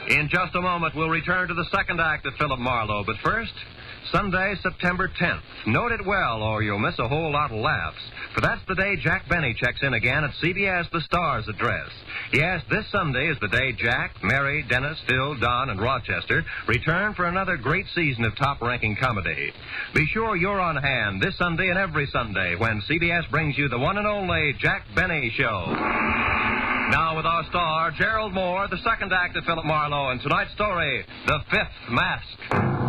In just a moment, we'll return to the second act of Philip Marlowe. But first, Sunday, September 10th. Note it well, or you'll miss a whole lot of laughs. For that's the day Jack Benny checks in again at CBS The Star's address. Yes, this Sunday is the day Jack, Mary, Dennis, Phil, Don, and Rochester return for another great season of top-ranking comedy. Be sure you're on hand this Sunday and every Sunday when CBS brings you the one and only Jack Benny Show. Now with our star, Gerald Moore, the second act of Philip Marlowe, and tonight's story, The Fifth Mask.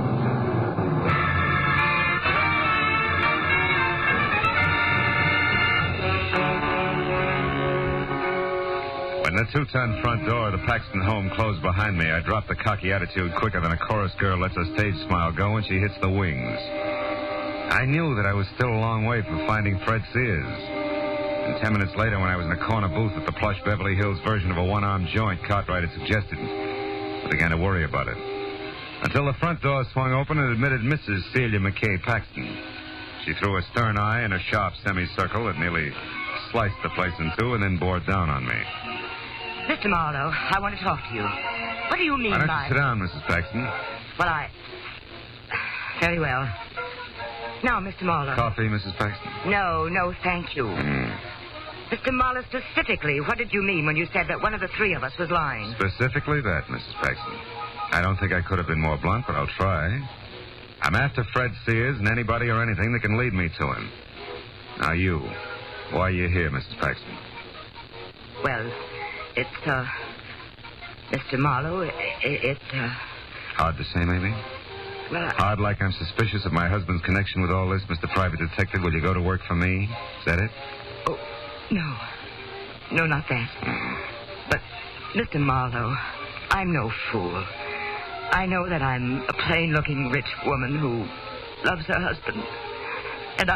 When the two-ton front door of the Paxton home closed behind me, I dropped the cocky attitude quicker than a chorus girl lets her stage smile go when she hits the wings. I knew that I was still a long way from finding Fred Sears. And 10 minutes later, when I was in a corner booth at the plush Beverly Hills version of a one-armed joint Cartwright had suggested, I began to worry about it. Until the front door swung open and admitted Mrs. Celia McKay Paxton. She threw a stern eye and a sharp semicircle that nearly sliced the place in two and then bore down on me. Mr. Marlowe, I want to talk to you. What do you mean by... Why don't you sit down, Mrs. Paxton? Well, Very well. Now, Mr. Marlowe. Coffee, Mrs. Paxton? No, thank you. Mr. Marlowe, specifically, what did you mean when you said that one of the three of us was lying? Specifically that, Mrs. Paxton. I don't think I could have been more blunt, but I'll try. I'm after Fred Sears and anybody or anything that can lead me to him. Now, you. Why are you here, Mrs. Paxton? Well... It's, Mr. Marlowe, Hard to say, maybe? Well, Hard like I'm suspicious of my husband's connection with all this, Mr. Private Detective. Will you go to work for me? Is that it? Oh, no. No, not that. But, Mr. Marlowe, I'm no fool. I know that I'm a plain-looking rich woman who loves her husband. And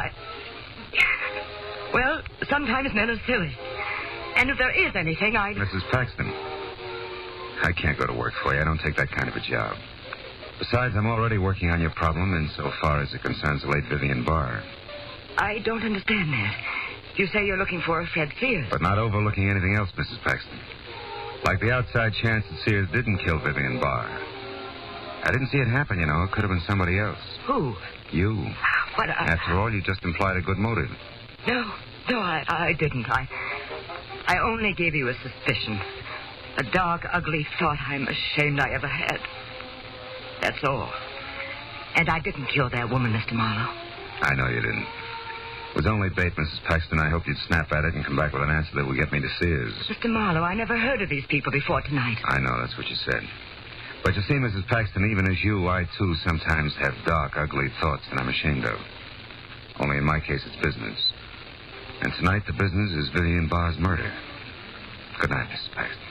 well, sometimes men are silly. And if there is anything, Mrs. Paxton, I can't go to work for you. I don't take that kind of a job. Besides, I'm already working on your problem insofar as it concerns the late Vivian Barr. I don't understand that. You say you're looking for Fred Sears. But not overlooking anything else, Mrs. Paxton. Like the outside chance that Sears didn't kill Vivian Barr. I didn't see it happen, you know. It could have been somebody else. Who? You. What? After all, you just implied a good motive. No, I didn't. I only gave you a suspicion. A dark, ugly thought I'm ashamed I ever had. That's all. And I didn't kill that woman, Mr. Marlowe. I know you didn't. It was only bait, Mrs. Paxton. I hoped you'd snap at it and come back with an answer that would get me to Sears. Mr. Marlowe, I never heard of these people before tonight. I know, that's what you said. But you see, Mrs. Paxton, even as you, I, too, sometimes have dark, ugly thoughts that I'm ashamed of. Only in my case, it's business. And tonight, the business is Vivian Barr's murder. Good night, Mrs. Paxton.